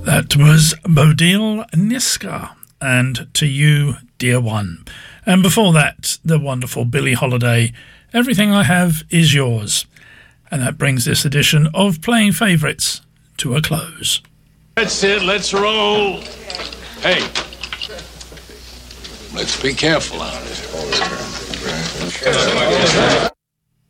That was Bodil Niska and To You, Dear One. And before that, the wonderful Billie Holiday, Everything I Have Is Yours. And that brings this edition of Playing Favourites to a close. That's it, let's roll. Hey, let's be careful out there.